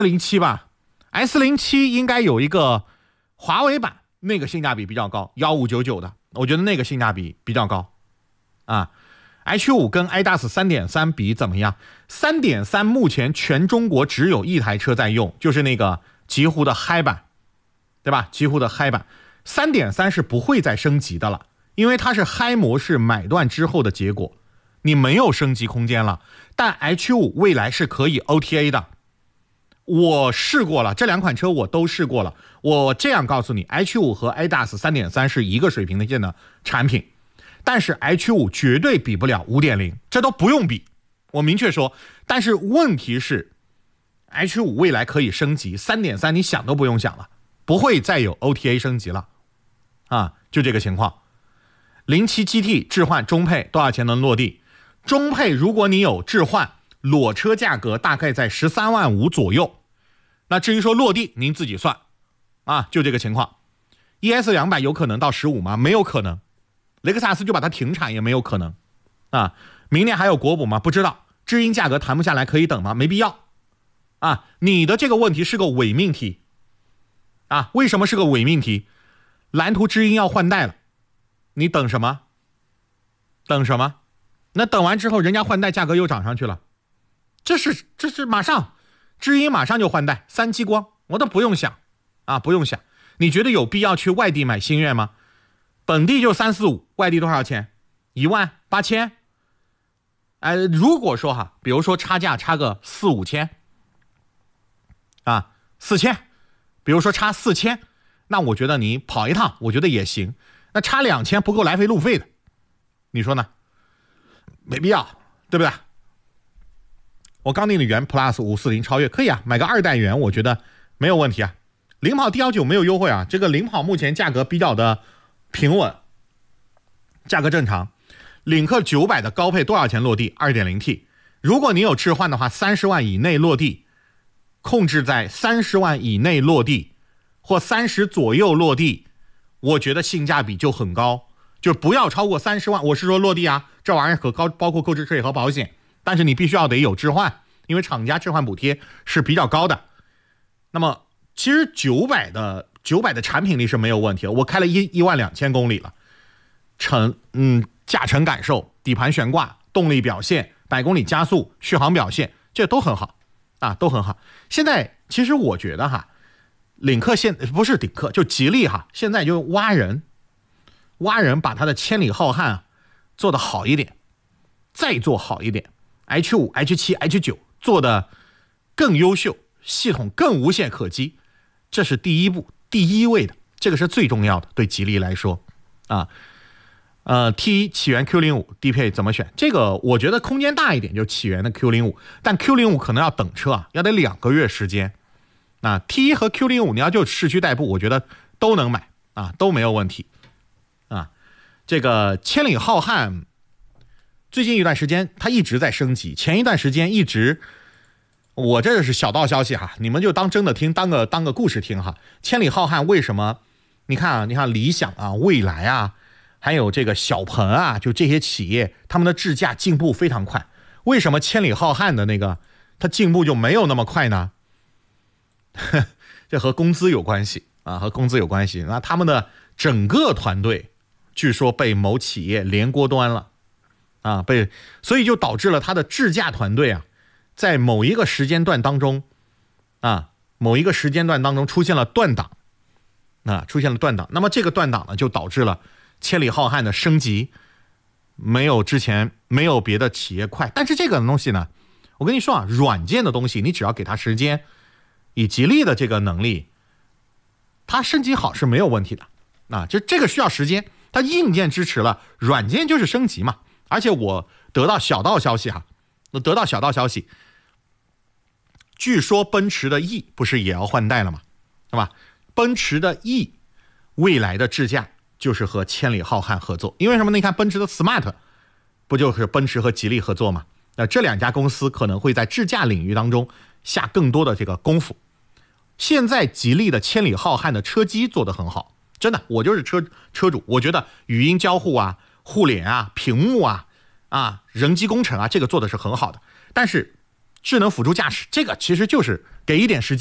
07吧 ，S07应该有一个华为版，那个性价比比较高，1599的，我觉得那个性价比比较高啊。H5 跟 IDAS 3.3 比怎么样？ 3.3 目前全中国只有一台车在用，就是那个极狐的嗨版，对吧？极狐的嗨版 3.3 是不会再升级的了，因为它是嗨模式买断之后的结果，你没有升级空间了。但 H5 未来是可以 OTA 的，我试过了，这两款车我都试过了。我这样告诉你， H5 和 IDAS 3.3 是一个水平线的产品，但是 H5 绝对比不了 5.0， 这都不用比，我明确说。但是问题是 H5 未来可以升级， 3.3 你想都不用想了，不会再有 OTA 升级了啊，就这个情况。07 GT 置换中配多少钱能落地？中配如果你有置换，裸车价格大概在13万5左右，那至于说落地您自己算啊，就这个情况。ES200 有可能到15吗？没有可能，雷克萨斯就把它停产也没有可能啊。明年还有国补吗？不知道。知音价格谈不下来可以等吗？没必要啊。你的这个问题是个伪命题啊。为什么是个伪命题？蓝图知音要换代了，你等什么？等什么？那等完之后人家换代价格又涨上去了，这是马上知音马上就换代，3激光我都不用想啊，不用想。你觉得有必要去外地买星越吗？本地就345，外地多少钱？18000。如果说哈，比如说差价差个4、5千啊，4000，比如说差4000，那我觉得你跑一趟我觉得也行。那差2000不够来回路费的，你说呢？没必要，对不对？我刚定的元 Plus 540超越可以啊，买个2代元我觉得没有问题啊。领跑 D19 没有优惠啊，这个领跑目前价格比较的平稳，价格正常。领克900的高配多少钱落地？ 2.0T。 如果你有置换的话，30万以内落地，控制在30万以内落地或30左右落地，我觉得性价比就很高，就不要超过30万。我是说落地啊，这玩意儿可高，包括购置税和保险，但是你必须要得有置换，因为厂家置换补贴是比较高的。那么其实900的产品力是没有问题的，我开了12000公里了，驾乘感受、底盘悬挂、动力表现、100公里加速、续航表现，这都很好啊，都很好。现在其实我觉得哈，不是领克，就吉利哈，现在就挖人把它的千里浩瀚做得好一点，再做好一点。H5、H7、H9 做得更优秀，系统更无懈可击，这是第一步，第一位的，这个是最重要的，对吉利来说啊。T1 起源 Q05 低配怎么选？这个我觉得空间大一点，就起源的 Q05， 但 Q05 可能要等车啊，要得2个月时间。T1 和 Q05 你要就市区代步，我觉得都能买啊，都没有问题啊。这个千里浩瀚最近一段时间它一直在升级，前一段时间一直，我这是小道消息哈，你们就当真的听，当个故事听哈。千里浩瀚为什么？你看理想啊、蔚来啊，还有这个小鹏啊，就这些企业，他们的智驾进步非常快。为什么千里浩瀚的那个它进步就没有那么快呢？这和工资有关系啊，和工资有关系。那他们的整个团队据说被某企业连锅端了啊，所以就导致了他的智驾团队啊，在某一个时间段当中出现了断档那么这个断档呢，就导致了千里浩瀚的升级之前没有别的企业快。但是这个东西呢，我跟你说啊，软件的东西你只要给它时间，以吉利的这个能力，它升级好是没有问题的啊。这个需要时间，它硬件支持了，软件就是升级嘛。而且我得到小道消息，据说奔驰的 E 不是也要换代了吗？对吧？奔驰的 E 未来的智驾就是和千里浩瀚合作，因为什么呢？你看奔驰的 Smart 不就是奔驰和吉利合作吗？这两家公司可能会在智驾领域当中下更多的这个功夫。现在吉利的千里浩瀚的车机做得很好，真的，我就是车主，我觉得语音交互啊、互联啊、屏幕啊、人机工程啊，这个做的是很好的。但是智能辅助驾驶，这个其实就是给一点时间。